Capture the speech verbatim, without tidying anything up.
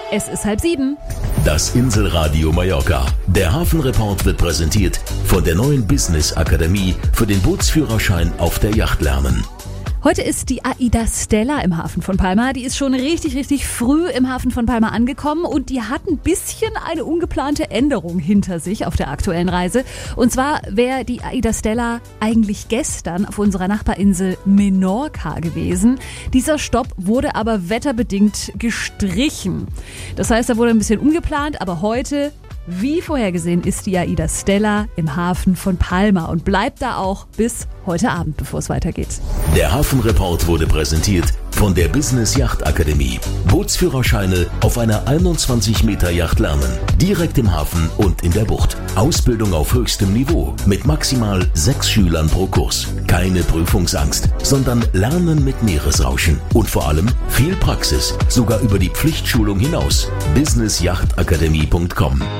Es ist halb sieben. Das Inselradio Mallorca. Der Hafenreport wird präsentiert von der neuen Business Akademie für den Bootsführerschein auf der Yacht lernen. Heute ist die AIDA Stella im Hafen von Palma. Die ist schon richtig, richtig früh im Hafen von Palma angekommen und die hat ein bisschen eine ungeplante Änderung hinter sich auf der aktuellen Reise. Und zwar wäre die AIDA Stella eigentlich gestern auf unserer Nachbarinsel Menorca gewesen. Dieser Stopp wurde aber wetterbedingt gestrichen. Das heißt, da wurde ein bisschen umgeplant, aber heute, wie vorhergesehen, ist die AIDA Stella im Hafen von Palma und bleibt da auch bis heute Abend, bevor es weitergeht. Der Hafenreport wurde präsentiert von der Business Yacht Akademie. Bootsführerscheine auf einer einundzwanzig Meter Yacht lernen. Direkt im Hafen und in der Bucht. Ausbildung auf höchstem Niveau mit maximal sechs Schülern pro Kurs. Keine Prüfungsangst, sondern Lernen mit Meeresrauschen. Und vor allem viel Praxis, sogar über die Pflichtschulung hinaus. business yacht akademie punkt com